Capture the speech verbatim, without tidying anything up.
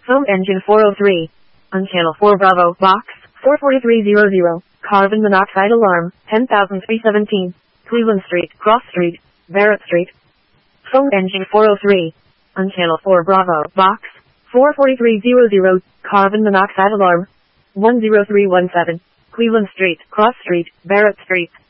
Phone engine four oh three. On channel four Bravo, box four four three zero zero. Carbon monoxide alarm, ten thousand three hundred seventeen. Cleveland Street, Cross Street, Barrett Street. Phone engine four oh three. On channel four Bravo, box four four three zero zero. Carbon monoxide alarm, one zero three one seven. Cleveland Street, Cross Street, Barrett Street.